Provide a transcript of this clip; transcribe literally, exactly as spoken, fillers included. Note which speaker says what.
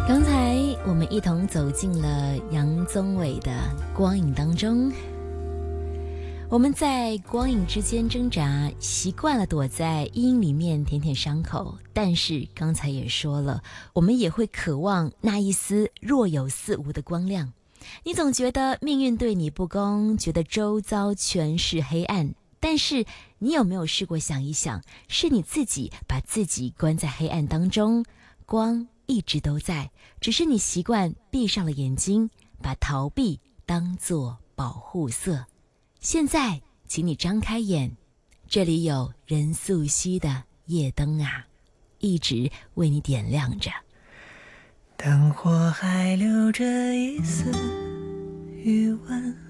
Speaker 1: 刚才我们一同走进了杨宗纬的光影当中，我们在光影之间挣扎，习惯了躲在阴影里面舔舔伤口，但是刚才也说了，我们也会渴望那一丝若有似无的光亮。你总觉得命运对你不公，觉得周遭全是黑暗，但是你有没有试过想一想，是你自己把自己关在黑暗当中，光一直都在，只是你习惯闭上了眼睛，把逃避当作保护色。现在请你张开眼，这里有任素汐的夜灯啊，一直为你点亮着。
Speaker 2: 灯火还留着一丝余温，